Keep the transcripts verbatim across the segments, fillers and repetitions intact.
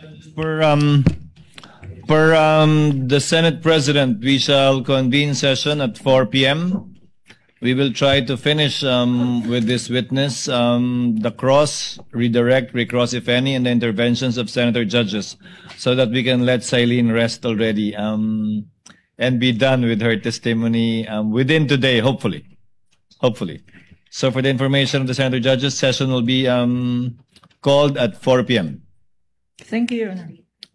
Per um, per um, the Senate President, we shall convene session at four p m We will try to finish um, with this witness, um, the cross, redirect, recross, if any, and the interventions of senator judges, so that we can let Silene rest already um, and be done with her testimony um, within today, hopefully. Hopefully. So for the information of the senator judges, session will be um, called at four p m Thank you, Your Honor.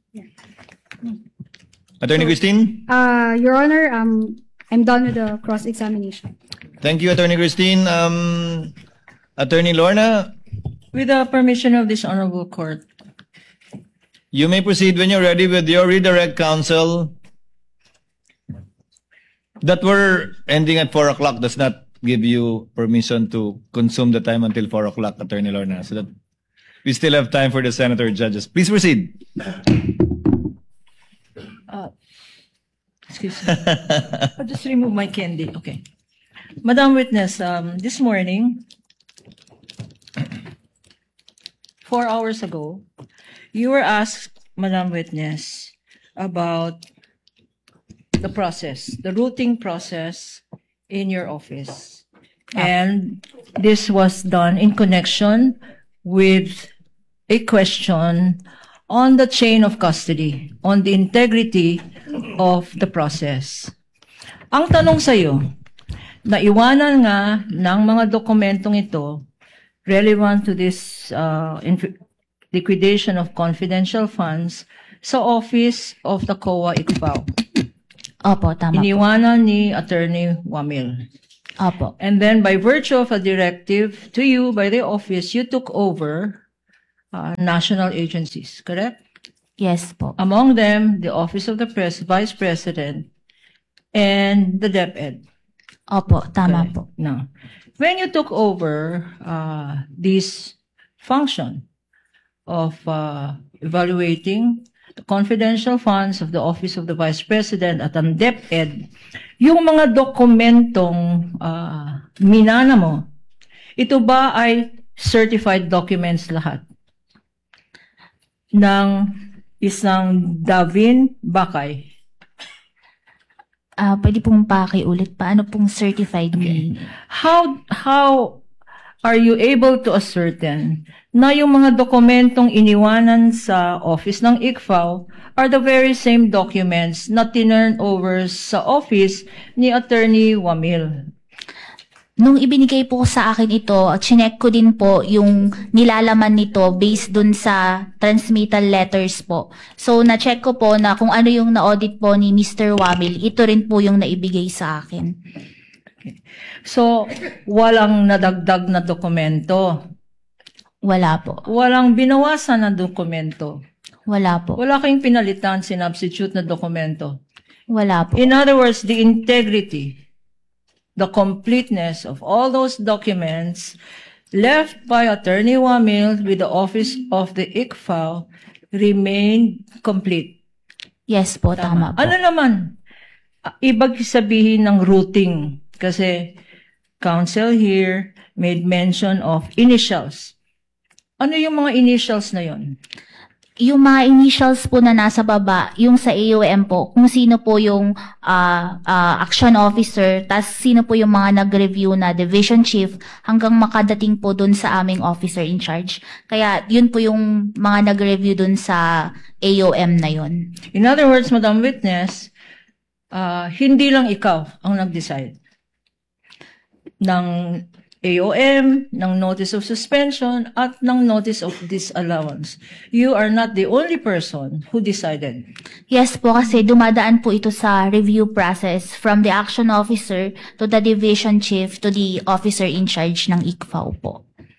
Attorney Christine? Uh, Your Honor, um, I'm done with the cross-examination. Thank you, Attorney Christine. Um, Attorney Lorna, With the permission of this honorable court, you may proceed when you're ready with your redirect, counsel. That we're ending at four o'clock does not give you permission to consume the time until four o'clock, Attorney Lorna, so that we still have time for the senator judges. Please proceed. uh, excuse me. I'll just remove my candy. Okay. Madam Witness, um, this morning, four hours ago, you were asked, Madam Witness, about the process, the routing process in your office. And this was done in connection with a question on the chain of custody, on the integrity of the process. Ang tanong sa'yo, naiwanan nga ng mga dokumentong ito relevant to this uh, liquidation of confidential funds sa office of the C O A I C F A O. Opo, tama po. Iniwanan ni Attorney Wamil. Opo. And then by virtue of a directive to you by the office, you took over uh, national agencies, correct? Yes po. Among them, the Office of the Pres Vice President and the DepEd. Opo, tama Okay. po. Now, when you took over uh, this function of uh, evaluating the confidential funds of the Office of the Vice President at ang DepEd, yung mga dokumentong uh, minana mo, ito ba ay certified documents lahat ng isang Davin Bakay? Ah, pwede pong pakiulit. Paano pong certified meaning? How how are you able to ascertain na yung mga dokumentong iniwanan sa office ng I C F A O are the very same documents na tinurn over sa office ni Attorney Wamil? Nung ibinigay po sa akin ito, chinek ko din po yung nilalaman nito based dun sa transmittal letters po. So, na-check ko po na kung ano yung na-audit po ni Mister Wamil, ito rin po yung naibigay sa akin. Okay. So, walang nadagdag na dokumento. Wala po. Walang binawasan na dokumento. Wala po. Wala kayong pinalitan, sinubstitute na dokumento. Wala po. In other words, the integrity, the completeness of all those documents left by Attorney Wamil with the Office of the I C F A O remained complete. Yes po, tama, po. Ano naman? Ibig sabihin ng routing. Kasi counsel here made mention of initials. Ano yung mga initials na yon? Yung mga initials po na nasa baba, yung sa A O M po, kung sino po yung uh, uh, action officer, tas sino po yung mga nag-review na division chief hanggang makadating po dun sa aming officer in charge. Kaya yun po yung mga nag-review dun sa A O M na yun. In other words, Madam Witness, uh, hindi lang ikaw ang nag-decide ng A O M, ng notice of suspension, at ng notice of disallowance. You are not the only person who decided. Yes po, kasi dumadaan po ito sa review process from the action officer to the division chief to the officer in charge ng I C F A O po.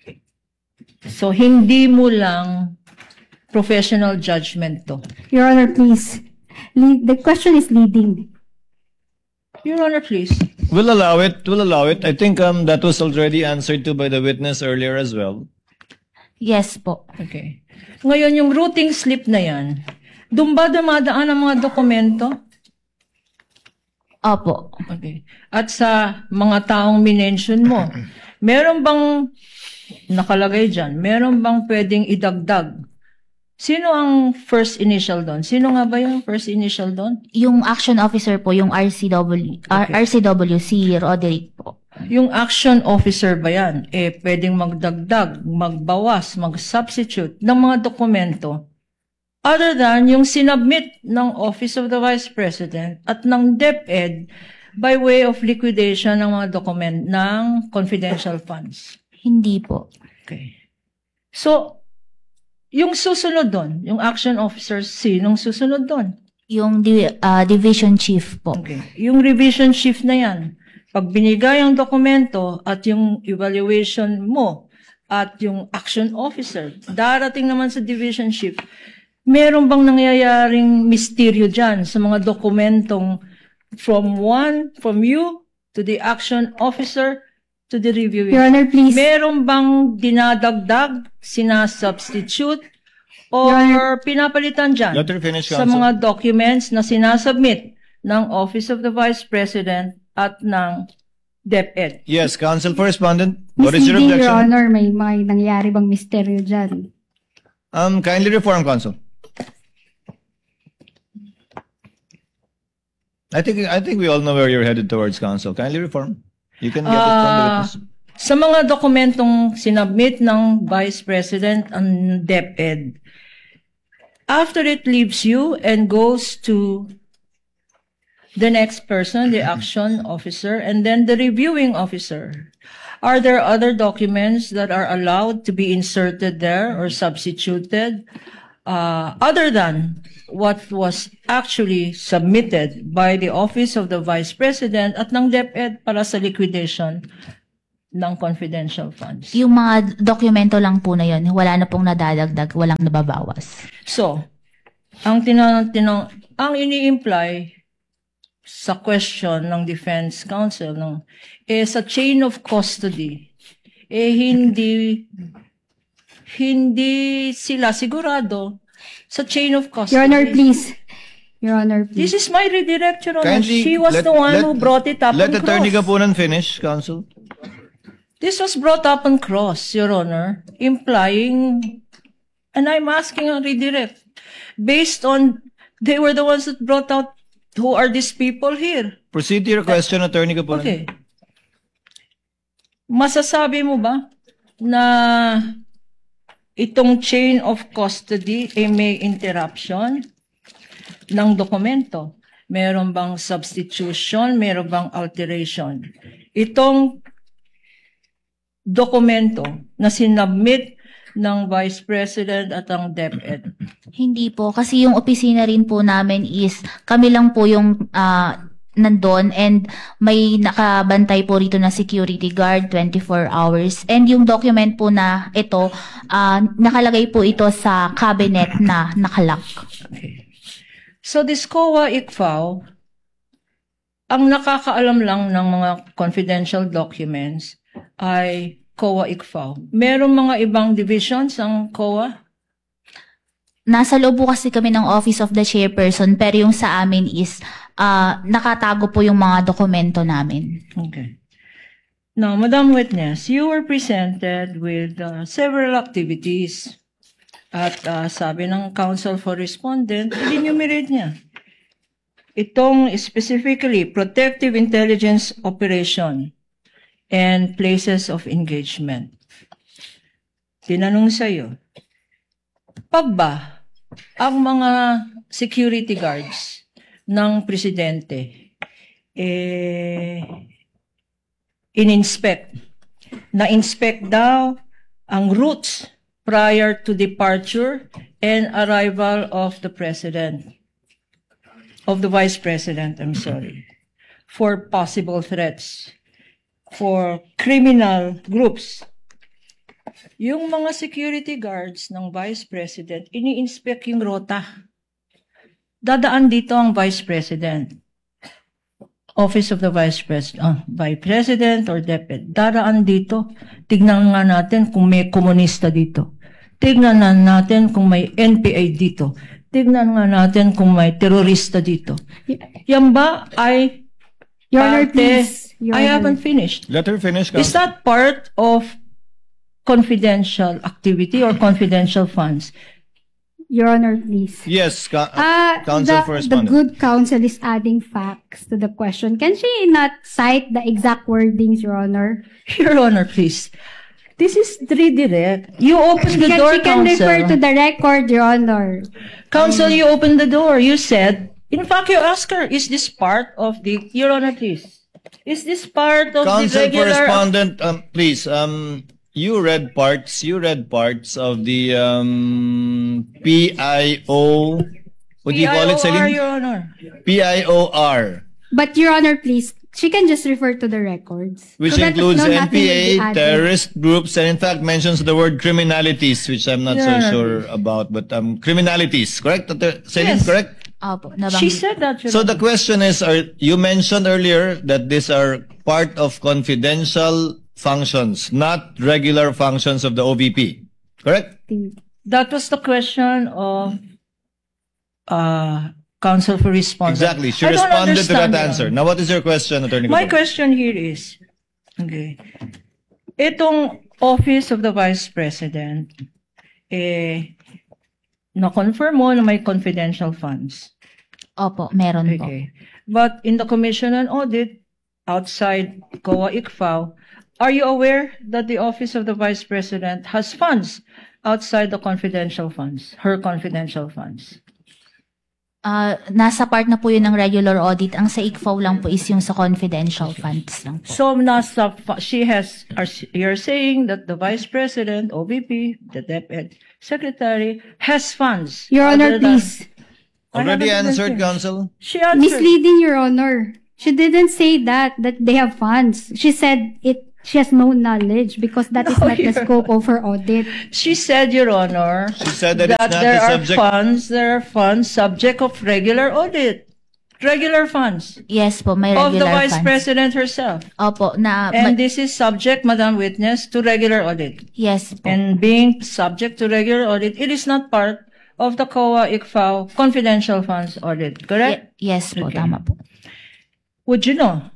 So, hindi mo lang professional judgment to. Your Honor, please. Lead, the question is leading. Your Honor, please. We'll allow it. We'll allow it. I think um, that was already answered to by the witness earlier as well. Yes po. Okay. Ngayon, yung routing slip na yan, doon ba dumadaan ang mga dokumento? Opo. Okay. At sa mga taong minention mo, meron bang nakalagay dyan, meron bang pwedeng idagdag Sino ang first initial doon? Sino nga ba yung first initial doon? Yung action officer po, yung R C W, R- R C W, si Roderick po. Yung action officer ba yan? Eh, pwedeng magdagdag, magbawas, mag-substitute ng mga dokumento other than yung sinubmit ng Office of the Vice President at ng DepEd by way of liquidation ng mga document ng confidential funds. Hindi po. Okay. So, yung susunod doon, yung action officer, sinong susunod doon? Yung di- ah, division chief po. Okay. Yung revision chief na yan, pag binigay ang dokumento at yung evaluation mo at yung action officer, darating naman sa division chief, meron bang nangyayaring misteryo dyan sa mga dokumentong from one, from you, to the action officer, to the reviewing? Your Honor, please. Meron bang dinadagdag, sinasubstitute, or Your pinapalitan dyan Let her finish, sa Counsel. mga documents na sinasubmit ng Office of the Vice President at ng DepEd? Yes, Counsel for Respondent. What is your Misleading, Your objection? Honor, may may nangyari bang misteryo dyan? Um, kindly reform, Counsel. I think I think we all know where you're headed towards, Counsel. Kindly reform. You can get it from the Ah, witness. sa mga dokumentong sinubmit ng Vice President ang DepEd, after it leaves you and goes to the next person, the action officer, and then the reviewing officer, are there other documents that are allowed to be inserted there or substituted uh, other than what was actually submitted by the Office of the Vice President at ng DepEd para sa liquidation ng confidential funds? Yung mga dokumento lang po na yun, wala na pong nadadagdag, walang nababawas. So, ang tinang tinang ang ini-imply sa question ng defense counsel no, eh sa chain of custody, eh hindi hindi sila sigurado sa chain of custody. Your Honor, please. Your Honor, please. This is my redirect, Your Honor. Kindly She was let- the one let- who brought it up Let on Attorney cross. Gapunan finish, Counsel. This was brought up on cross, Your Honor, implying, and I'm asking a redirect, based on, they were the ones that brought out, who are these people here? Proceed to your question, Attorney Gapunan. Okay. Masasabi mo ba na itong chain of custody ay may interruption ng dokumento? Meron bang substitution? Meron bang alteration? Itong dokumento na sinubmit ng Vice President at ang DepEd. Hindi po, kasi yung opisina rin po namin is, kami lang po yung ah, nandun and may nakabantay po rito na security guard twenty-four hours. And yung document po na ito, ah, nakalagay po ito sa cabinet na nakalock. Okay. So this C O A I C F A O, ang nakakaalam lang ng mga confidential documents ay C O A I C F A O. Merong mga ibang divisions ang C O A? Nasa loob po kasi kami ng Office of the Chairperson, pero yung sa amin is ah, nakatago po yung mga dokumento namin. Okay. Now, Madam Witness, you were presented with uh, several activities at uh, sabi ng Counsel for Respondent, enumerate niya. Itong specifically protective intelligence operation and places of engagement. Tinanong sa'yo, pag ba ang mga security guards ng presidente eh, in-inspect, na-inspect daw ang routes prior to departure and arrival of the president, of the vice president, I'm sorry, for possible threats, for criminal groups. Yung mga security guards ng vice president, ini-inspect yung rota. Dadaan dito ang vice president. Office of the Vice President, ah, Vice President or DepEd, daraan dito. Tignan nga natin kung may komunista dito. Tignan nga natin kung may N P A dito. Tignan nga natin kung may terorista dito. Yan ba ay Your Honor, parte- please. Your I Honor. haven't finished. Let her finish, Is Counsel. that part of confidential activity or confidential funds? Your Honor, please. Yes, ca- Uh, counsel the, for the respondent. good counsel is adding facts to the question. Can she not cite the exact wordings, Your Honor? Your Honor, please. This is redirect. You open the Can, door, she can refer counsel. to the record, Your Honor. Counsel, you opened the door. You said, in fact, you asked her, is this part of the, Your Honor, please. Is this part of the Counsel for regular? respondent, um, please, um, you read parts, you read parts of the, um, P I O, what do you call it, P I O R, Celine? Your Honor. P I O R, But, Your Honor, please, she can just refer to the records. which So that includes no, nothing will be N P A, added. terrorist groups, and in fact mentions the word criminalities, which I'm not Yeah. so sure about, but, um, criminalities, correct? Ate- Celine, Yes. correct? Opo, She nabanggit. said that, Your So Honor. the question is, are, you mentioned earlier that these are part of confidential functions, not regular functions of the O V P, correct? That was the question of uh, counsel for response. Exactly. She I don't responded to that understand, Your answer. Honor. Now, what is your question, Attorney My Cotton? question here is, okay, itong Office of the Vice President, eh, na-confirm mo na may confidential funds. Opo, meron po. Okay. But in the Commission on Audit, outside C O A I C F A O, are you aware that the Office of the Vice President has funds outside the confidential funds, her confidential funds? Ah, nasa part na po yun ng regular audit. Ang sa I C F A O lang po is yung sa confidential funds lang po. So, nasa, fu- she has, are, you're saying that the Vice President, O V P, the DepEd Secretary, has funds. Your Honor, other than- please. I Already haven't answered, listened. counsel? She answered. Misleading, Your Honor. She didn't say that, that they have funds. She said it. She has no knowledge because that is No, not the Your scope of her audit. She said, Your Honor, She said that it's not there the are subject- funds, there are funds subject of regular audit. Regular funds. Yes po, may Of the regular Vice funds. President herself. Opo, na, And ma- this is subject, Madam Witness, to regular audit. yes po. And being subject to regular audit, it is not part of the C O A I C F A O confidential funds audit, correct? Ye- yes po, Okay. tama po. Would you know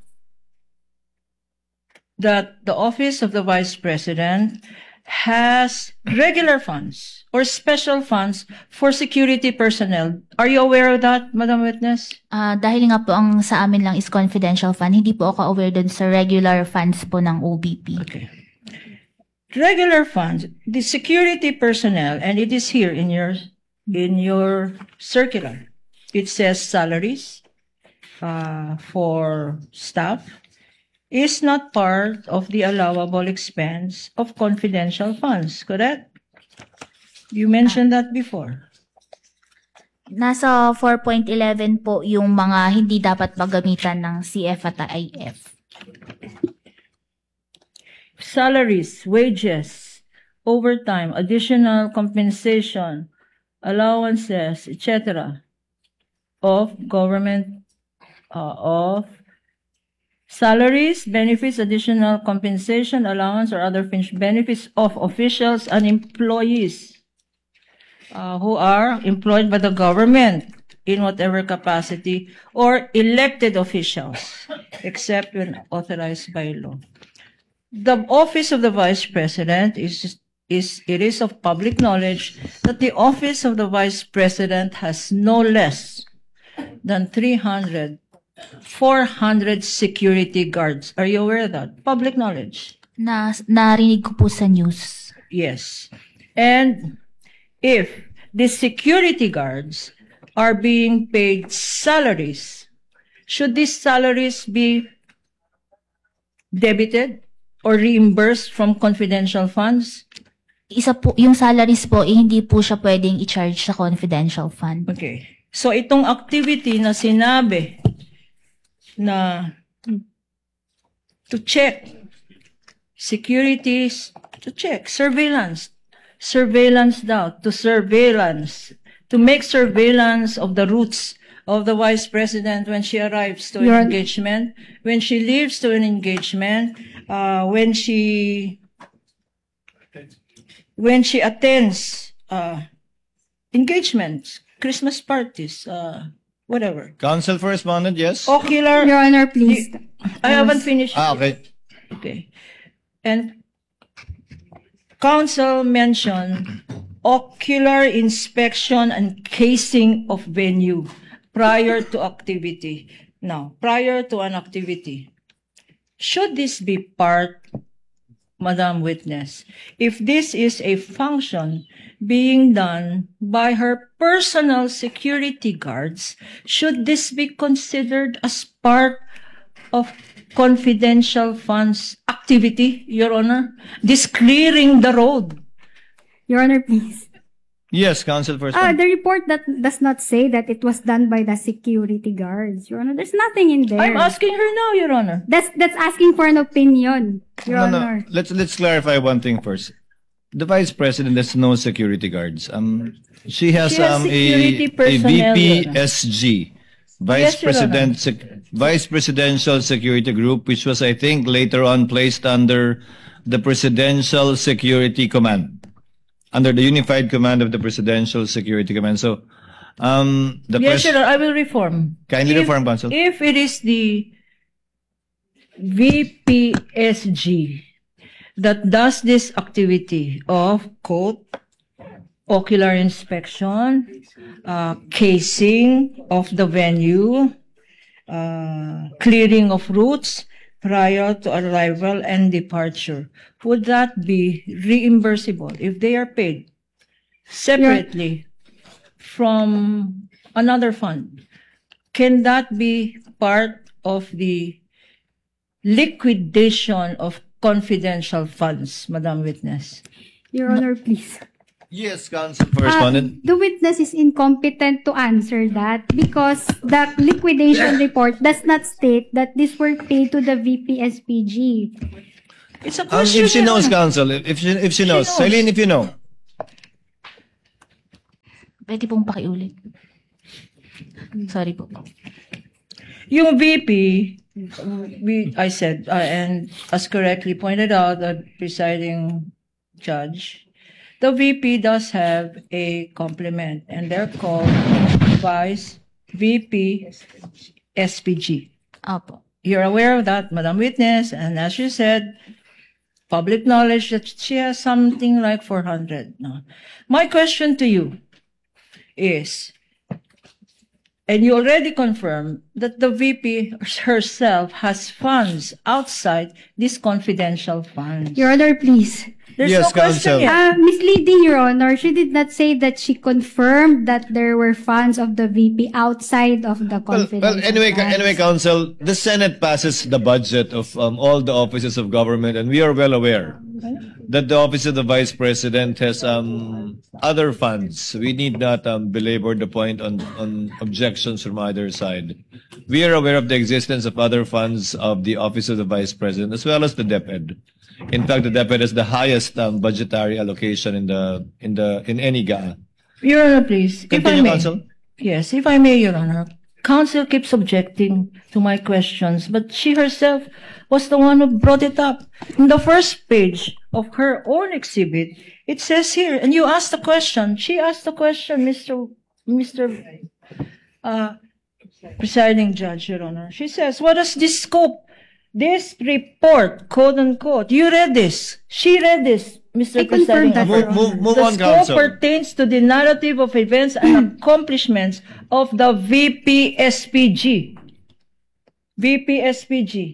that the Office of the Vice President has regular funds or special funds for security personnel? Are you aware of that, Madam Witness? Ah, dahil nga po ang sa amin lang is confidential fund, hindi po ako aware dun sa regular funds po ng O B P. Okay. Regular funds, the security personnel, and it is here in your in your circular. It says salaries uh, for staff is not part of the allowable expense of confidential funds, correct? You mentioned that before. Nasa four point eleven po yung mga hindi dapat paggamitan ng C F at I F. Salaries, wages, overtime, additional compensation, allowances, et cetera of government, uh, of salaries, benefits, additional compensation, allowance, or other fringe benefits of officials and employees uh, who are employed by the government in whatever capacity or elected officials, except when authorized by law. The office of the Vice President is is it is of public knowledge that the office of the Vice President has no less than three hundred, four hundred security guards. Are you aware of that? Public knowledge. Na, narinig ko po sa news. Yes. And if the security guards are being paid salaries, should these salaries be debited or reimbursed from confidential funds? Isa po, yung salaries po, eh, hindi po siya pwedeng i-charge sa confidential fund. Okay. So itong activity na sinabi na to check securities, to check surveillance, surveillance daw, to surveillance, to make surveillance of the routes of the Vice President when she arrives to an Your- engagement, when she leaves to an engagement, uh, when she when she attends uh, engagements, Christmas parties, uh, whatever. Counsel for respondent, yes? Ocular. Your Honor, please. I haven't finished. Ah, okay. Okay. And counsel mentioned ocular inspection and casing of venue prior to activity. Now, prior to an activity, should this be part, Madam Witness, if this is a function being done by her personal security guards, should this be considered as part of confidential funds activity, Your Honor? This clearing the road. Your Honor, please. Yes, counsel first. Ah, the report that does not say that it was done by the security guards. Your Honor, there's nothing in there. I'm asking her now, Your Honor. That's that's asking for an opinion, Your no, Honor. no. Let's let's clarify one thing first. The vice president has no security guards. Um, she has, She has um security a, a personnel, V P Your Honor. S G, Vice Yes, Your President, Sec- Vice Presidential Security Group, which was, I think, later on placed under the Presidential Security Command, under the unified command of the Presidential Security Command. So, um, the Yes, pres- Your Honor, I will reform. Kindly If- reform, counsel. If it is the V P S G that does this activity of, quote, ocular inspection, uh, casing of the venue, uh, clearing of routes prior to arrival and departure, would that be reimbursable if they are paid separately from another fund? Can that be part of the liquidation of confidential funds, Madam Witness? Your Honor, please. Yes, counsel for Ah, respondent. the witness is incompetent to answer that because the liquidation report does not state that these were paid to the V P S P G. It's a Um, question. if she Your knows, Honor. counsel, if, if she if she knows, knows. Celine, if you know. Pwede pong pakiulit. Sorry po. Yung V P, we, I said, uh, and as correctly pointed out, the presiding judge, the V P does have a complement, and they're called Vice V P S P G. Opo. You're aware of that, Madam Witness, and as you said, public knowledge that she has something like four hundred. No. My question to you is, and you already confirmed that the V P herself has funds outside these confidential funds. Your Honor, please. There's Yes, no question counsel. yet. Uh, misleading, Your Honor. She did not say that she confirmed that there were funds of the V P outside of the Well, confidential well, anyway, funds. anyway, counsel, the Senate passes the budget of um, all the offices of government, and we are well aware that the office of the vice president has um, other funds. We need not um, belabor the point on, on objections from either side. We are aware of the existence of other funds of the office of the vice president, as well as the DepEd. In fact, the DepEd has the highest um, budgetary allocation in the in the in any G A. Your Honor, please, if I Continue, may. counsel. Yes, if I may, Your Honor. Counsel keeps objecting to my questions, but she herself was the one who brought it up. In the first page of her own exhibit, it says here, and you asked the question, she asked the question, Mister Mister Uh, Presiding Judge, Your Honor. She says, what does this scope, this report, quote unquote, you read this, she read this, Mister I confirm Presiding that, Officer. Move, move, move The on, scope counsel. pertains to the narrative of events and accomplishments of the V P S P G. V P S P G.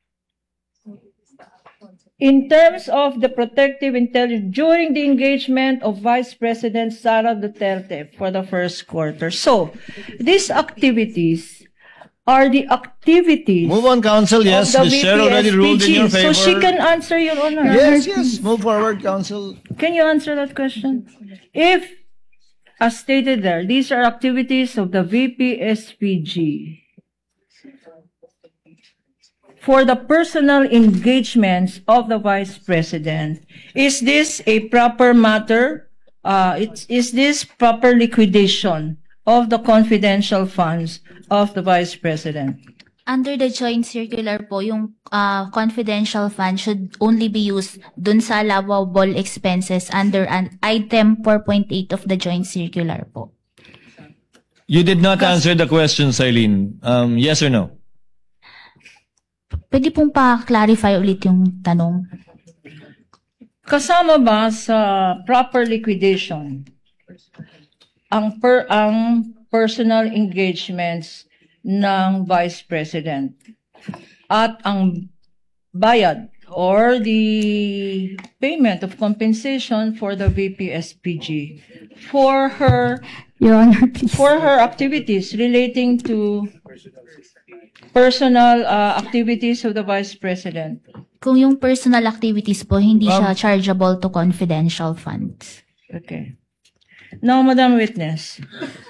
In terms of the protective intelligence during the engagement of Vice President Sara Duterte for the first quarter. So, these activities are the activities Move on, counsel. Yes, of the the chair already ruled in your V P S P G. favor. So she can answer, Your Honor. Yes, yes. Move forward, counsel. Can you answer that question? If, as stated there, these are activities of the V P S P G for the personal engagements of the Vice President, is this a proper matter? Uh, it's, is this proper liquidation of the confidential funds of the Vice President? Under the joint circular po, yung uh, confidential fund should only be used dun sa allowable expenses under an item four point eight of the joint circular po. You did not answer the question, Eileen. Um, yes or no? Pwede pong pa-clarify ulit yung tanong. kasama ba sa proper liquidation ang per ang personal engagements ng Vice President at ang bayad or the payment of compensation for the V P S P G for her Your Honor, please. for her activities relating to personal uh, activities of the Vice President. Kung yung personal activities po, hindi siya chargeable to confidential funds. Okay. Now, Madam Witness,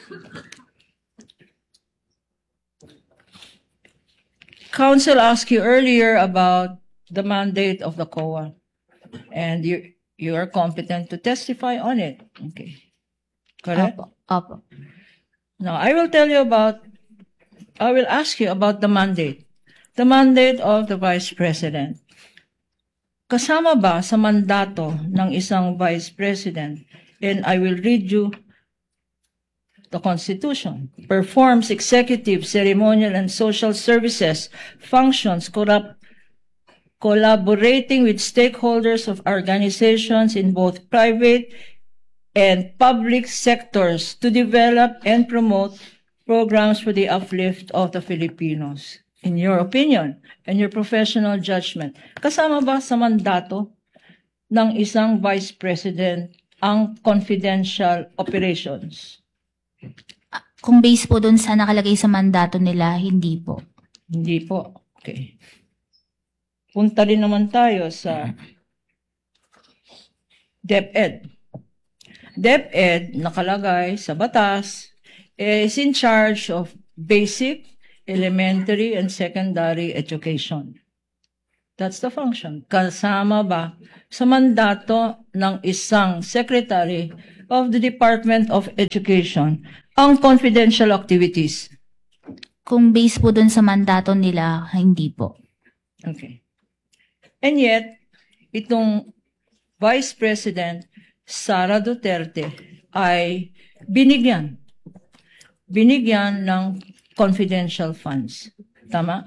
counsel asked you earlier about the mandate of the C O A, and you you are competent to testify on it. Okay. Correct? Opo. Opo. Now, I will tell you about, I will ask you about the mandate. The mandate of the Vice President. Kasama ba sa mandato ng isang Vice President, and I will read you the Constitution, performs executive, ceremonial, and social services, functions, corrupt, collaborating with stakeholders of organizations in both private and public sectors to develop and promote programs for the uplift of the Filipinos. In your opinion and your professional judgment, kasama ba sa mandato ng isang Vice President ang confidential operations? Kung base po dun sa nakalagay sa mandato nila, hindi po. Hindi po. Okay. Punta rin naman tayo sa DepEd. DepEd, nakalagay sa batas, is in charge of basic, elementary, and secondary education. That's the function. Kasama ba sa mandato ng isang secretary of the Department of Education ang confidential activities? Kung base po dun sa mandato nila, hindi po. Okay. And yet, itong Vice President Sara Duterte ay binigyan. Binigyan ng confidential funds. Tama?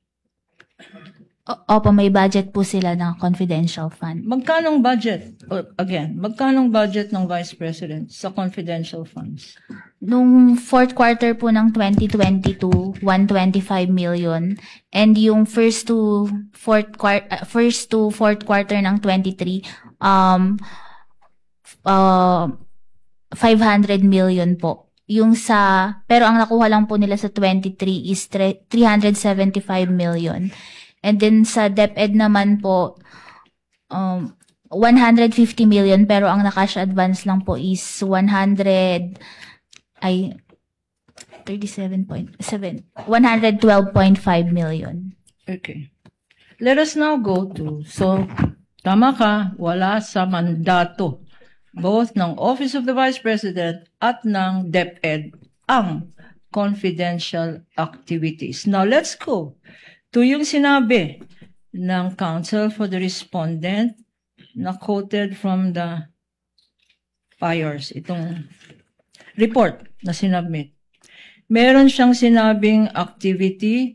O- Opo, may budget po sila na confidential fund. Magkanong budget? O, again, magkanong budget ng Vice President sa confidential funds? Nung fourth quarter po ng twenty twenty-two, one hundred twenty-five million. And yung first to fourth quarter, first to fourth quarter ng twenty-three, um, uh, five hundred million po. Yung sa, pero ang nakuha lang po nila sa twenty-three is three hundred seventy-five million. And then sa DepEd naman po, um, one hundred fifty million, pero ang nakash advance lang po is one hundred, ay, thirty-seven point seven, one hundred twelve point five million. Okay. Let us now go to, so, tama ka, wala sa mandato, both ng Office of the Vice President at ng DepEd, ang confidential activities. Now, let's go to yung sinabi ng counsel for the respondent na quoted from the P I O R S, itong report na sinubmit. Meron siyang sinabing activity.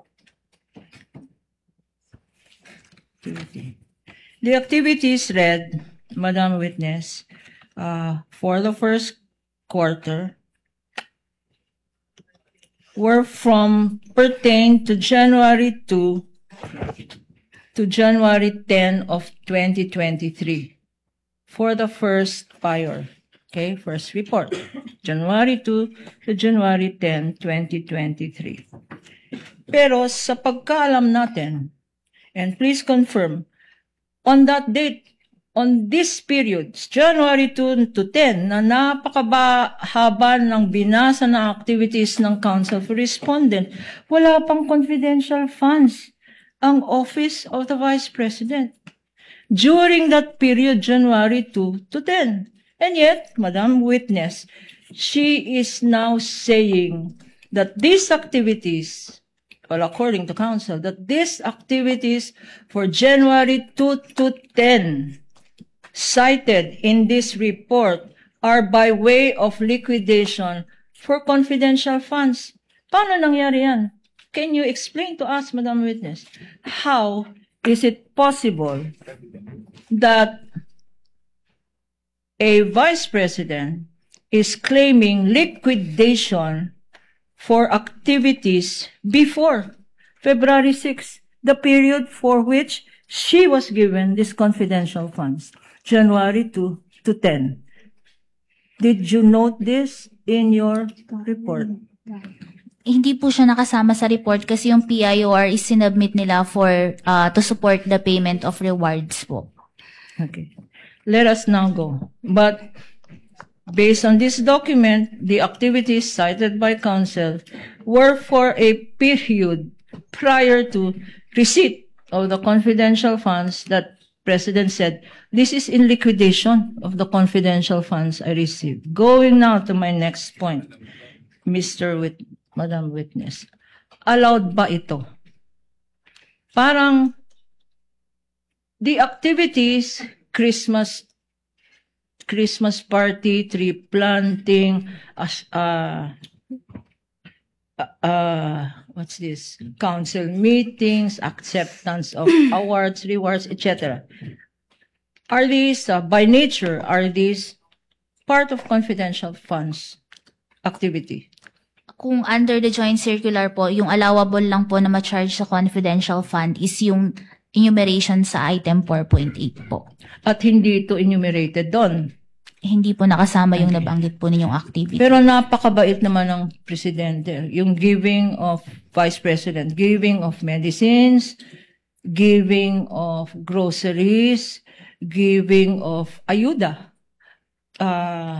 activity. The activities read, Madam Witness, uh, for the first quarter were from pertain to January second to January tenth of twenty twenty-three for the first P I O R. Okay, first report, January second to January tenth, twenty twenty-three. Pero sa pagkaalam natin, and please confirm, on that date, on this period, January second to tenth, na napakahaba ng binasa na activities ng Council for Respondent, wala pang confidential funds ang Office of the Vice President. During that period, January second to tenth. And yet, Madam Witness, she is now saying that these activities, well, according to Council, that these activities for January second to tenth cited in this report are by way of liquidation for confidential funds. Paano nangyari yan? Can you explain to us, Madam Witness, how is it possible that a vice president is claiming liquidation for activities before February sixth, the period for which she was given these confidential funds, January two to ten. Did you note this in your report? Hindi po siya nakasama sa report kasi yung P I O R is sinubmit nila for uh, to support the payment of rewards po. Okay. Let us now go. But based on this document, the activities cited by counsel were for a period prior to receipt of the confidential funds that President said, this is in liquidation of the confidential funds I received. Going now to my next point, Mister Wit Madam Witness, allowed ba ito? Parang the activities, Christmas Christmas party, tree planting, as uh, uh, uh, what's this? Council meetings, acceptance of awards, rewards, et cetera. Are these, uh, by nature, are these part of confidential funds activity? Kung under the joint circular po, yung allowable lang po na ma-charge sa confidential fund is yung enumeration sa item four point eight po. At hindi ito enumerated doon. Hindi po nakasama yung nabanggit po ninyong activity. Pero napakabait naman ng presidente. Yung giving of vice president, giving of medicines, giving of groceries, giving of ayuda. Uh,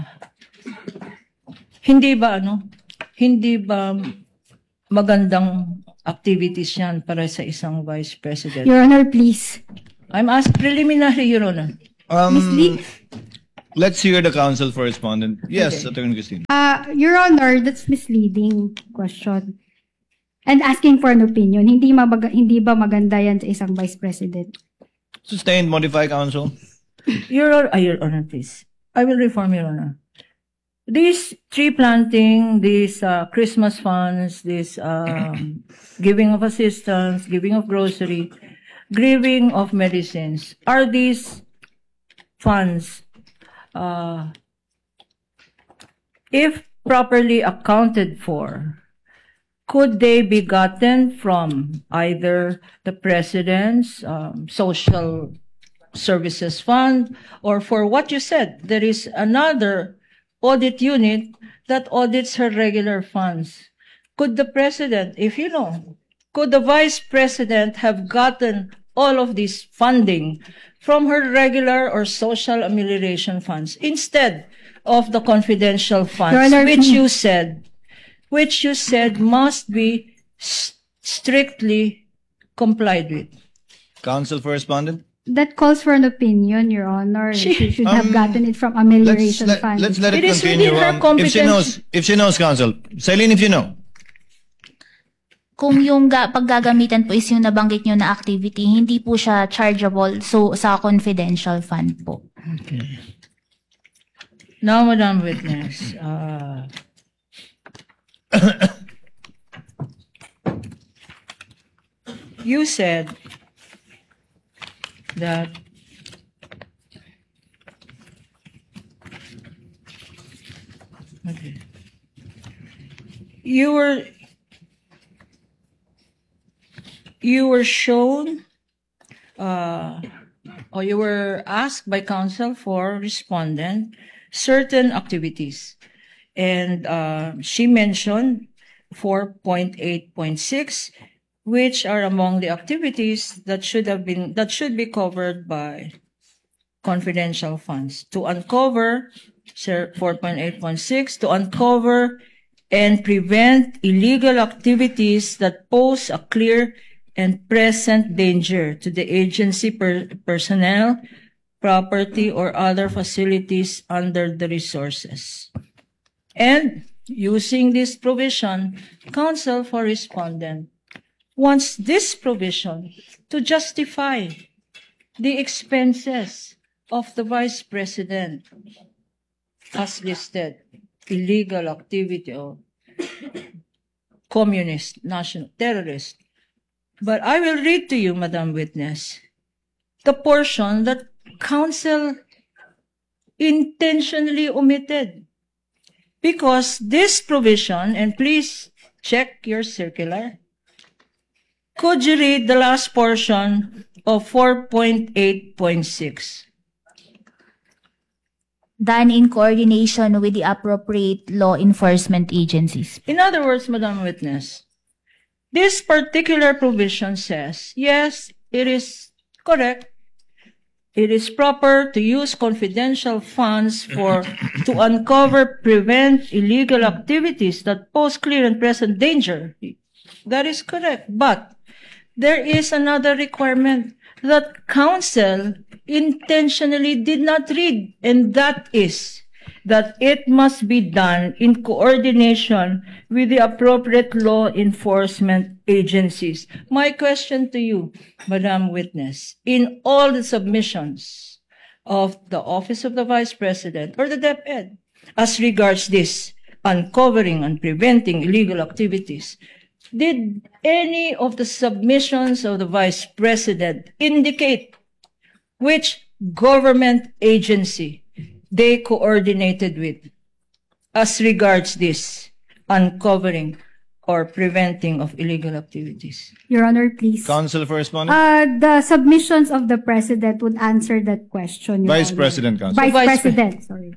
hindi ba ano? Hindi ba magandang activities yan para sa isang vice president? Your Honor, please. I'm asked preliminary, Your Honor. Um, Miz Lee? let's hear the counsel for respondent. Yes, Okay. Attorney Christine. Uh, Your Honor, that's misleading question. And asking for an opinion. Hindi, mabaga, hindi ba maganda yan sa isang vice president? Sustained, modify, counsel. Your Honor, ah, Your Honor, please. I will reform, Your Honor. This tree planting, these uh, Christmas funds, this um, giving of assistance, giving of grocery, giving of medicines, are these funds, uh, if properly accounted for, could they be gotten from either the President's um, Social Services Fund, or for what you said, there is another audit unit that audits her regular funds? Could the President, if you know, could the Vice President have gotten all of this funding from her regular or social amelioration funds instead of the confidential funds, Your Honor, which you said, which you said must be s- strictly complied with? Counsel for respondent. That calls for an opinion, Your Honor. She- She should Um, have gotten it from Let's amelioration let, fund. let's let it, It is continue. within her Um, if she competence. knows, if she knows, counsel. Celine, if you know. Kung yung ga- paggagamitan po is yung nabanggit nyo na activity, hindi po siya chargeable so sa confidential fund po. Now, Madam Witness, uh, you said that okay. you were you were shown uh, or you were asked by counsel for respondent certain activities. And uh, she mentioned four point eight point six, which are among the activities that should have been, that should be covered by confidential funds. To uncover, four point eight point six, to uncover and prevent illegal activities that pose a clear and present danger to the agency per- personnel, property, or other facilities under the resources. And using this provision, counsel for respondent wants this provision to justify the expenses of the vice president as listed, illegal activity or communist, national terrorist. But I will read to you, Madam Witness, the portion that counsel intentionally omitted. Because this provision, and please check your circular, could you read the last portion of four point eight point six? Done in coordination with the appropriate law enforcement agencies. In other words, Madam Witness, this particular provision says, yes, it is correct. It is proper to use confidential funds for to uncover, prevent illegal activities that pose clear and present danger. That is correct. But there is another requirement that counsel intentionally did not read, and that is that it must be done in coordination with the appropriate law enforcement agencies. My question to you, Madam Witness, in all the submissions of the Office of the Vice President or the DepEd as regards this uncovering and preventing illegal activities, did any of the submissions of the Vice President indicate which government agency they coordinated with as regards this uncovering or preventing of illegal activities? Your Honor, please. Counsel for respondent. Uh, the submissions of the President would answer that question, Your Vice Honor. President, Counsel. Vice, Vice Pre- President, sorry.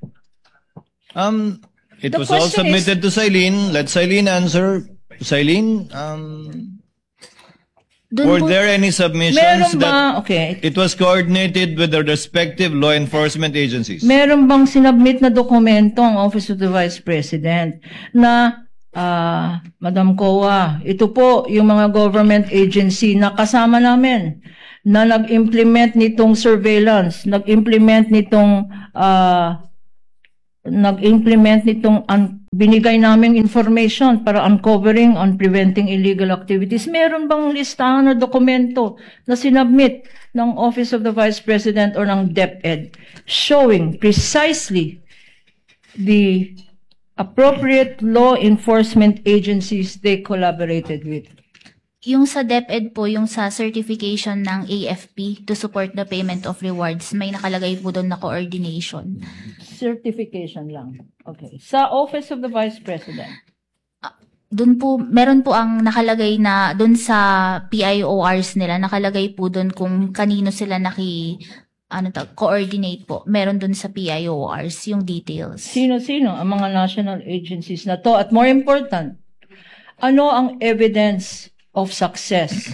Um, it The was all question is- submitted to Silene. Let Silene answer. Silene, um, Dun were po- there any submissions Meron that ba, okay, it was coordinated with the respective law enforcement agencies? meron bang sinabmit na dokumento ang Office of the Vice President na, ah, Madam Coa, ito po yung mga government agency na kasama namin na nag-implement nitong surveillance, nag-implement nitong, ah, nag-implement nitong un- binigay naming information para uncovering on preventing illegal activities. Meron bang listahan o dokumento na sinabmit ng Office of the Vice President or ng DepEd showing precisely the appropriate law enforcement agencies they collaborated with? Yung sa DepEd po, yung sa certification ng A F P to support the payment of rewards, may nakalagay po doon na coordination. Certification lang. Okay. Sa Office of the Vice President, Doon po, meron po ang nakalagay na doon sa P I O Rs nila, nakalagay po doon kung kanino sila naki, ano to, coordinate po. Meron doon sa P I O Rs yung details. sino-sino ang mga national agencies na to? At more important, ano ang evidence of success?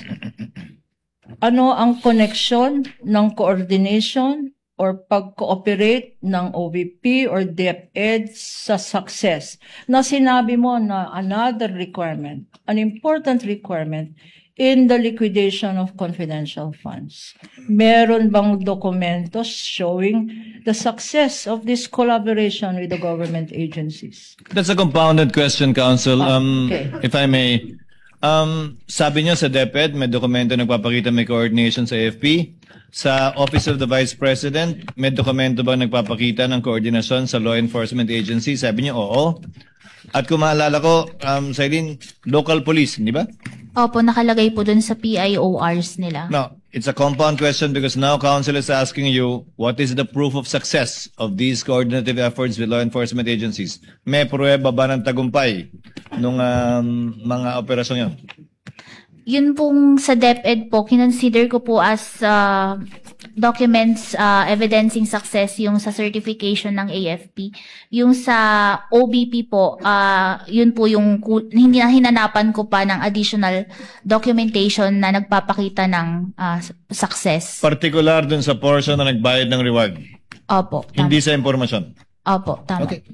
Ano ang connection ng coordination or pag-cooperate ng O V P or DepEd sa success? Na sinabi mo na another requirement, an important requirement in the liquidation of confidential funds. Meron bang documentos showing the success of this collaboration with the government agencies? That's a compounded question, Counsel. Um, okay. If I may. Um, sabi niyo sa DepEd, may dokumento nagpapakita may coordination sa A F P. Sa Office of the Vice President, may dokumento ba nagpapakita ng koordinasyon sa law enforcement agency? Sabi niyo, oo. At kung maalala ko, um, Silene, local police, di ba? Opo, nakalagay po doon sa P I O Rs nila. No, it's a compound question because now Counsel is asking you, what is the proof of success of these coordinative efforts with law enforcement agencies? May pruweba ba ng tagumpay nung um, mga operasyong yun? Yun pong sa DepEd po, kinonsider ko po as uh, documents uh, evidencing success yung sa certification ng A F P. Yung sa O B P po, uh, yun po yung ku- hindi na hinanapan ko pa ng additional documentation na nagpapakita ng uh, success. Particular dun sa portion na nagbayad ng reward, Opo, tama. hindi sa impormasyon. Opo, tama. Okay.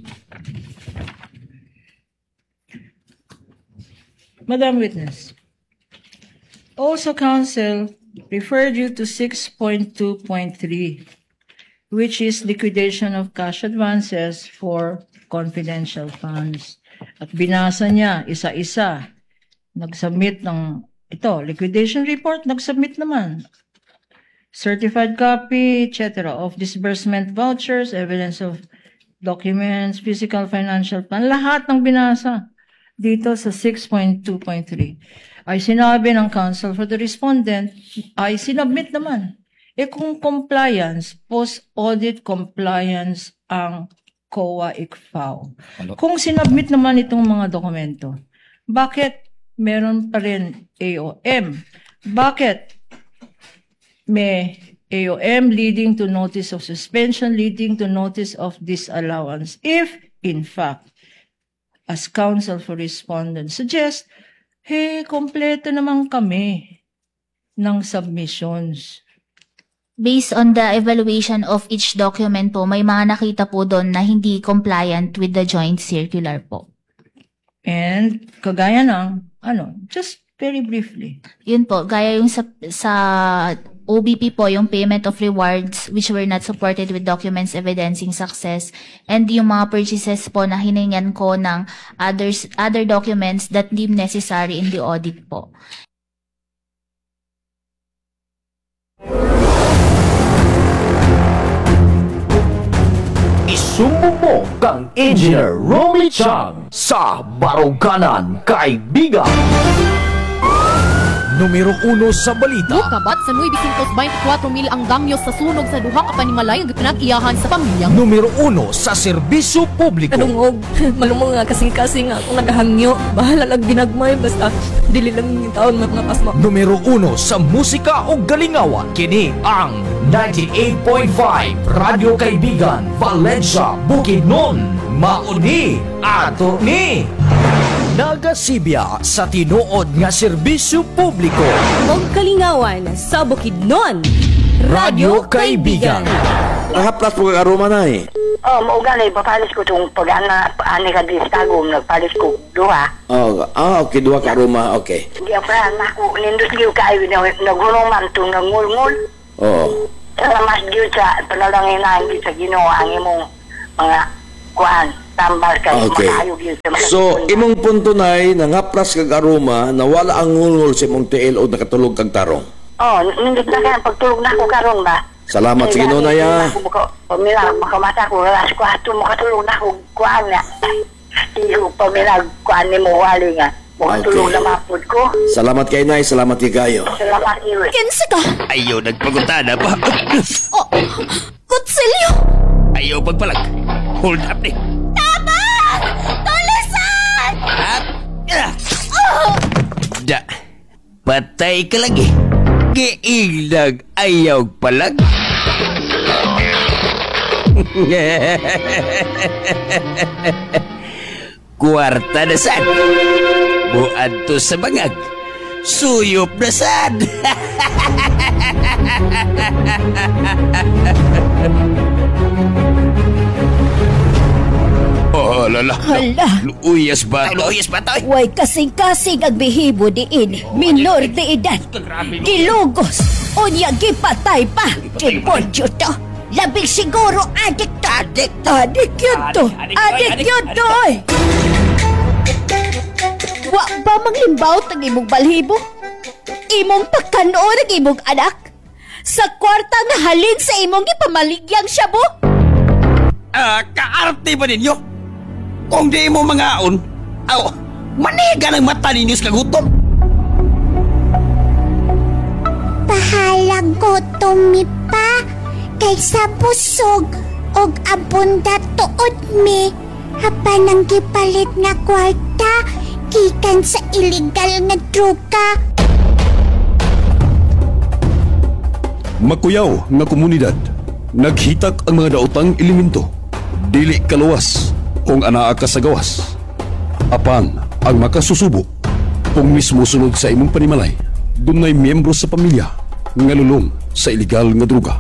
Madam Witness, also counsel referred you to six point two point three, which is liquidation of cash advances for confidential funds. At binasa niya isa-isa. Nag-submit ng, ito, liquidation report, nag-submit naman. Certified copy, et cetera, of disbursement vouchers, evidence of documents, physical financial plan, lahat ng binasa dito sa six point two point three. Ay sinabi ng counsel for the respondent, ay sinubmit naman. Eh kung compliance, post-audit compliance ang C O A I C F A O. Kung sinubmit naman itong mga dokumento, bakit meron pa rin A O M? Bakit may A O M leading to notice of suspension, leading to notice of disallowance? If, in fact, as counsel for respondents suggest, hey, kompleto naman kami ng submissions. Based on the evaluation of each document po, may mga nakita po doon na hindi compliant with the joint circular po. And kagaya ng, ano, just very briefly. Yun po, gaya yung sa, sa O B P po, yung payment of rewards which were not supported with documents evidencing success, and yung mga purchases po na hiningan ko ng others, other documents that deemed necessary in the audit po. Isumbong mo kang Engineer Rolly Chang sa Baruganan Kaibigan. Numero uno sa balita. Mukabat sa nueve twenty-four mil ang damyo sa sunog sa duha ka panimalay ang pinag-iyahan sa pamilyang. Numero uno sa serbisyo publiko. Kanungog, malumong nga kasing-kasing nga kung naghangyo. Bahala lang ginagmay, basta dili lang yung taon mga pasma. Numero uno sa musika o galingawan. Kini ang ninety-eight point five Radio Kaibigan, Valencia, Bukidnon. Mauni, ato ni Nagasibya sa tinuod nga serbisyo publiko. Og kalingawan sa Bukidnon. Radio Kaibigan. Nakaplas po kakaruma na eh. Oh, mauga na ipapalis ko itong pag-ana, ani ka distagom, nagpalis ko duha. Oh, ah, okay, dua karuma, okay. Di ako na ako, nindus liw kayo, naghulong man itong nangul-ngul. Oo. Sa mas liw sa panalangin na hindi sa ginawa ang imong mga kuhan, tambal ka, Okay. makayog yun sa mga So, imong punto na ay nangaplas kag aroma na wala ang ngulngul sa imong tiil o nakatulog kag tarong. Oh, nindus na kaya pagtulog na ako karon ba? Salamat sa Ginoo na ya. Pamila, makamata ko, alas ko ato makatulog na ako kuhan nga. Iyo, pamila, kuhan ni mo wali nga. Makatulog Okay. na mapod ko. Salamat kay Nay, salamat kay kayo. Salamat iyo. Kinsa ka? Ayaw nagpaguntada pa. Oh, kutsilyo! Ayaw pagpalag. Hold up ni. Tama! Tulisan! At, ah. Da, patay ka lagi. Giilag ayaw palag. Kwarta na sad. Buad to sa bangag. Suyop na sad. Oh, lala. Hala. Luyas ba? Luyas ba to? Way kasing-kasing ang bihibo diin. Minor de edad. Gilugos. Unya gipatay pa. Demonyo to. Labing siguro adik to. Adik to. Adik yun to. Adik yun to eh. Wa ba manglimbaw tag imong balhibo? Imong pagkanoon ang imong anak? Sa kwarta nga halin sa imong ipamaligyang shabu? Ah, kaarte ba ninyo? Kung di mo mangaon, aw, maniga ng mata ninyo sa kagutom. Pahalang gutom mi pa, kaysa busog, og abunda tuod mi, hapan ang gipalit nga kwarta, gikan sa illegal nga droga. Makuyaw nga komunidad, naghitak ang mga daotang elemento, dili kaluwas kung anaa ka sa gawas. Apan ang makasusubo kung mismo sunod sa imong panimalay, dunay miyembro sa pamilya nga lulong sa illegal nga droga.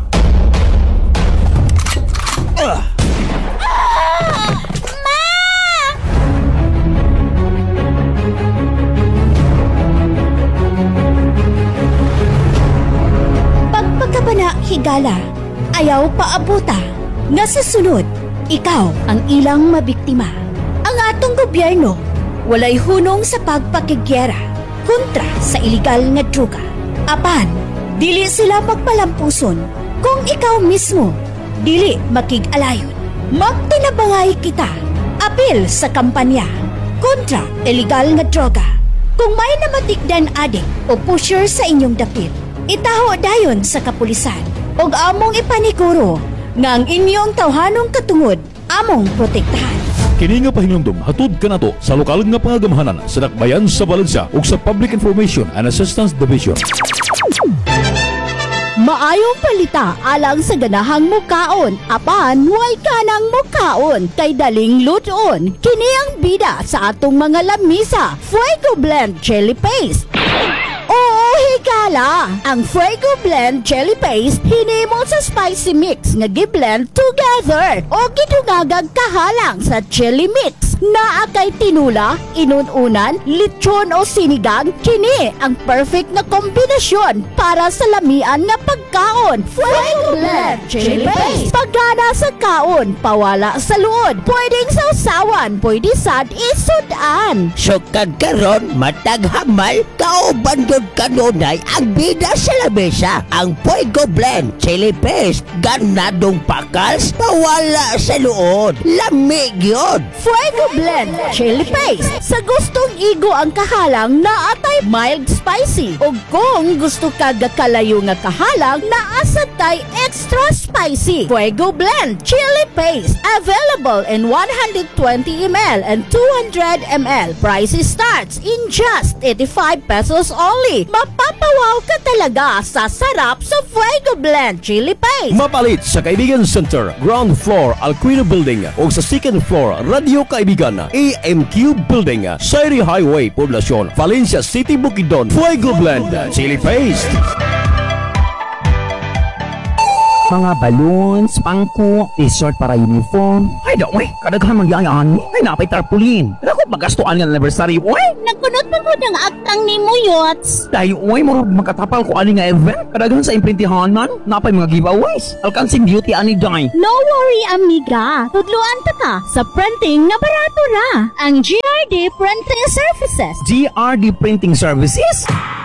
Ah! Pagpagkabana higala, ayaw paabuta, nga sa sunod, ikaw ang ilang mabiktima. Ang atong gobyerno, walay hunong sa pagpakigyera kontra sa iligal nga droga. Apan, dili sila magpalampuson kung ikaw mismo dili makig-alayon. Magtinabangay kita, apil sa kampanya kontra iligal nga droga. Kung may namatikdan adik o pusher sa inyong dapit, itaho dayon sa kapulisan ug among ipaniguro nga ang inyong tawhanong katungod among protektahan. Kini nga pahinumdum hatod kanato sa lokal nga pangagamahanan sa Dakbayan sa Valencia ug sa Public Information and Assistance Division. Maayong palita alang sa ganahang mukaon, apan way kanang mukaon kay daling luton. Kini ang bida sa atong mga lamisa, Fuego Blend Chili Paste. Oo, higala! Ang Fuego Blend Chili Paste hinimo sa spicy mix nga gi-blend together o gidungagag kahalang sa chili mix. Naa kay tinula, inununan, lechon o sinigang, kini ang perfect na kombinasyon para sa lamian nga pagkaon. Fuego Blend Chili Paste. Pagana sa kaon, pawala sa luod. Pwedeng sausawan, pwede sad isudan. Sukad karon matag hamal kauban gyud kanunay ang bida sa lamesa. Ang Fuego Blend Chili Paste ganadong pakals pawala sa luod. Lami gyud. Fuego Blend Chili Paste. Sa gustong igo ang kahalang na atay mild spicy. O kung gusto ka gakalayo nga kahalang na asatay extra spicy. Fuego Blend Chili Paste. Available in one hundred twenty milliliters and two hundred milliliters. Price starts in just eighty-five pesos only. Mapapawaw ka talaga sa sarap sa Fuego Blend Chili Paste. Mapalit sa Kaibigan Center, ground floor, Alquino Building o sa second floor, Radio Kaibigan, A M Q Building, Sairi Highway, Poblacion, Valencia City, Bukidnon. Fuego Blend Chili Paste. Mga balloons, pangko, t-shirt para uniform. Ay, daw, eh, kadaghan magyayaan. Ay, napay tarpaulin. Ako magastuan ng anniversary, oy. Nagkunot pa ko ng aktang ni mo, Yots. Dahil, oy, marunong makatapal ko ani nga event. Kadaghan sa imprintihanan, napay mga giveaways. Alkansing beauty ani day. No worry, amiga. Tudluan ta ka sa printing nga barato ra. Ang G R D Printing Services. G R D Printing Services?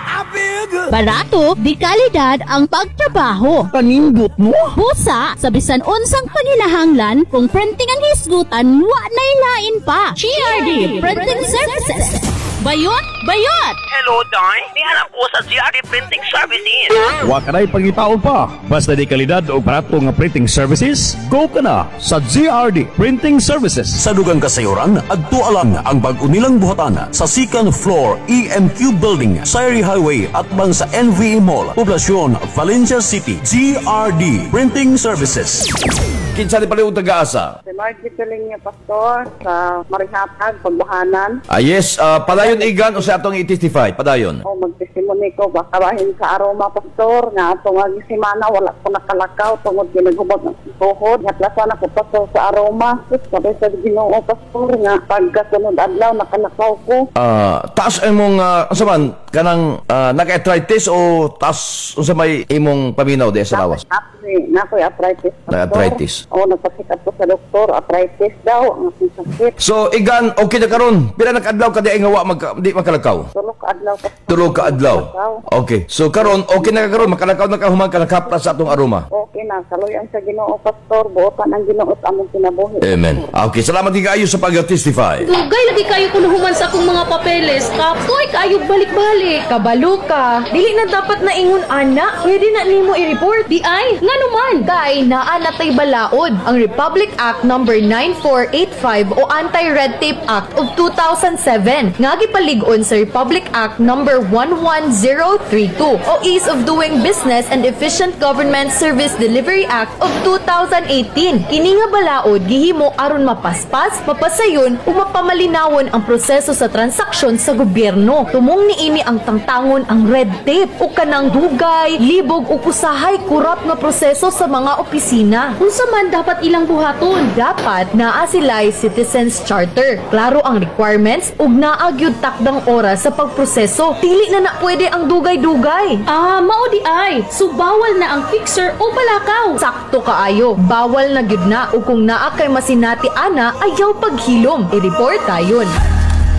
Barato, di kalidad ang pagtrabaho. Kanindot mo? Busa, sa bisan unsang panilahanglan, kung printing ang hisgutan, wa na'y lain pa. G R D Printing Services. Bayot! Bayot! Hello, Day. Nihanap ko sa G R D Printing Services. Wa ka na'y pangitaon pa. Basta di kalidad o barato nga printing services, go ka na sa G R D Printing Services. Sa dugang kasayuran, adto alang ang bag-unilang buhatan sa second floor E M Q Building, Sairi Highway at bang sa N V E Mall, Poblacion, Valencia City. G R D Printing Services. Kinsa ni paliw taga-asa? Si Margie Tulinga, Pastor, sa Marihatag, Pagbahanan. Ah, yes, uh, padayon igan o sa atong i-testify, padayon. O, mag-testimony ko, baka bahin sa aroma, Pastor, nga atong agisimana, wala ko nakalakaw, tungod ginagubot ng tuhod. Natlasan ako, Pastor, sa aroma. Sus, sabi sa Ginoo, Pastor, nga pagkasunod adlaw, nakalakaw ko. Ah, taas imong, uh, sa man, kanang uh, naka-arthritis o taas sa may imong paminaw de sa lawas? Nakoy arthritis, Pastor. Na-arthritis. O, nagpasikap ko sa doktor, arthritis daw, ang aking sakit. So, igan, okay na karon. Pila nag-adlaw ka di ay nga wa magka, di makalakaw? Tulog ka adlaw, Pastor. Tulog ka adlaw. Okay. So, karon okay na ka karon, makalakaw na ka humang ka nakapra sa atong aroma. Okay na, saluyan sa Ginoo, Pastor, buotan ang Ginoo sa among kinabuhi. Amen. Okay, salamat di kaayo sa pag-testify. Dugay lagi kayo kuluhuman sa akong mga papeles. Kapoy kayo balik-balik. Kabalo ka. Dili na dapat na ingon ana. Pwede na nimo i-report. Di ay. Nga naman. Kay naa natay balaod. Ang Republic Act number nine four eight five o Anti-Red Tape Act of two thousand seven. Nga gipalig-on sa Republic Act number one one zero three two o Ease of Doing Business and Efficient Government Service Delivery Act of two thousand eighteen. Kini nga balaod gihimo aron mapaspas, mapasayon ug mapamalinawon ang proseso sa transaksyon sa gobyerno. Tumong niini ang tangtangon ang red tape o kanang dugay, libog ug usahay kurap nga proseso sa mga opisina. Unsa man dapat ilang buhaton? Dapat naa sila'y Citizens Charter. Klaro ang requirements ug naa gyud takdang oras sa pagproseso. Dili na na pwede ang dugay-dugay. Ah, mao di ay. So bawal na ang fixer o balakaw. Sakto kaayo. Bawal na gyud na ug kung naa kay masinati ana ayaw paghilom. I-report tayon.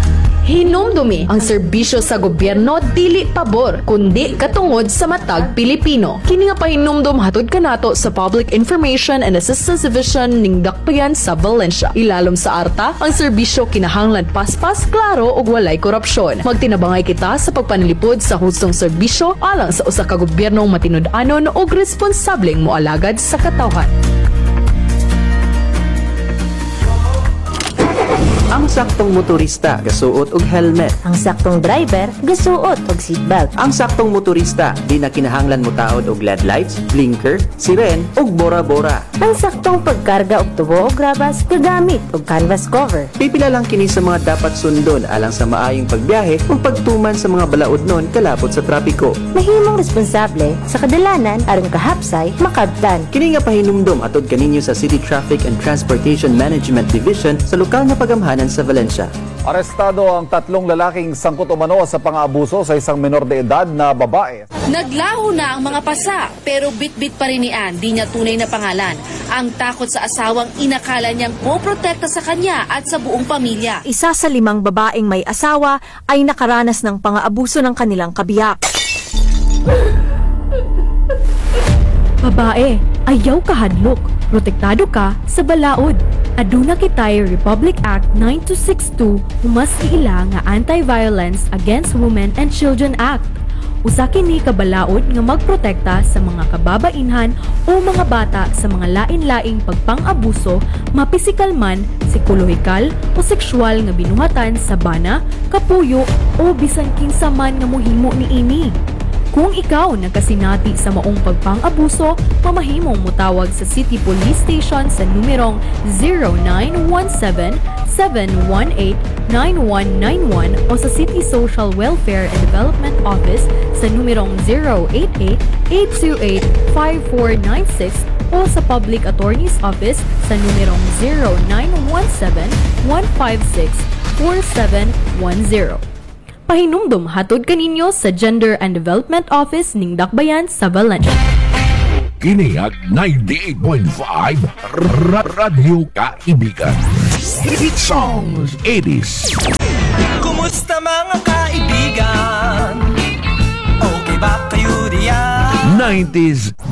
Hinumdumi ang serbisyo sa gobyerno dili pabor kundi katungod sa matag Pilipino. Kini nga pahinumdum hatod kanato sa Public Information and Assistance Division ning Dakbayan sa Valencia. Ilalom sa arta, ang serbisyo kinahanglan paspas, klaro ug walay korupsyon. Magtinabangay kita sa pagpanalipod sa hustong serbisyo alang sa usa ka gobyernong matinud-anon ug responsableng moalagad sa katawhan. Ang saktong motorista gasuot og helmet. Ang saktong driver gasuot og seatbelt. Ang saktong motorista di na kinahanglan motaod og L E D lights, blinker, siren ug bora-bora. Ang saktong pagkarga og tubo o grabas gagamit og canvas cover. Pipila lang kini sa mga dapat sundon alang sa maayong pagbiyahe ug pagtuman sa mga balaodnon kalapot sa trapiko. Mahimong responsable sa kadalanan aron kahapsay makabtan. Kini nga pahinumdom atod kaninyo sa City Traffic and Transportation Management Division sa lokal nga pagamhanan sa Valencia. Arestado ang tatlong lalaking sangkot umano sa pang-aabuso sa isang menor de edad na babae. Naglaho na ang mga pasa pero bit-bit pa rin ni Ann, di niya tunay na pangalan. Ang takot sa asawang inakala niyang poprotekta sa kanya at sa buong pamilya. Isa sa limang babaeng may asawa ay nakaranas ng pang-aabuso ng kanilang kabiyak. Babae, ayaw kahadlok. Protektado ka sa balaod. Aduna kitay Republic Act nine two six two humas iila nga Anti-Violence Against Women and Children Act. Usa kini ka balaod nga magprotekta sa mga kababainhan o mga bata sa mga lain-laing pagpang-abuso, mapisikal man, psikolohikal o sexual nga binuhatan sa bana, kapuyo o bisan kinsa man nga mohimo niini. Kung ikaw nagkasinati sa maong pagpang-abuso, mamahimong mutawag sa City Police Station sa numerong zero nine one seven, seven one eight, nine one nine one o sa City Social Welfare and Development Office sa numerong zero eight eight, eight two eight, five four nine six o sa Public Attorney's Office sa numerong zero nine one seven, one five six, four seven one zero. Pahinumdum hatod kaninyo sa Gender and Development Office ning Dakbayan sa Valencia. Kini ang ninety-eight point five Radyo Kaibigan. Hit songs eighties. Kumusta mga kaibigan? Okay ba kayo diyan? nineties